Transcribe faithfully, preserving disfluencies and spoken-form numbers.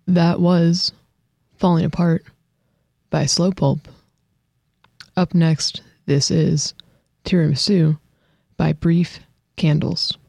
That was Falling Apart by Slowpulp. Up next, this is Tiramisu by Brief Candles.